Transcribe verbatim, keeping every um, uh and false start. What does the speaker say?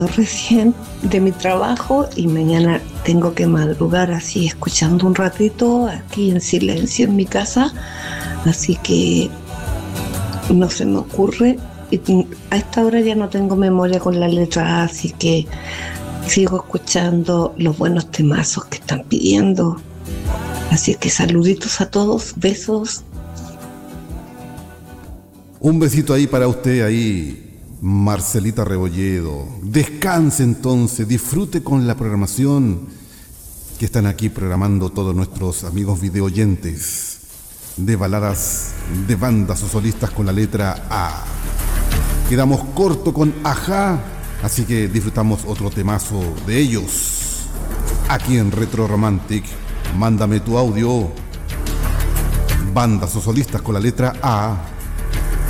recién de mi trabajo y mañana tengo que madrugar así escuchando un ratito aquí en silencio en mi casa, así que no se me ocurre y a esta hora ya no tengo memoria con la letra A, así que sigo escuchando los buenos temazos que están pidiendo, así que saluditos a todos, besos. Un besito ahí para usted ahí, Marcelita Rebolledo. Descanse entonces, disfrute con la programación que están aquí programando todos nuestros amigos videoyentes de baladas de bandas o solistas con la letra A. Quedamos corto con Ajá, así que disfrutamos otro temazo de ellos. Aquí en Retro Romantic, mándame tu audio. Bandas o solistas con la letra A.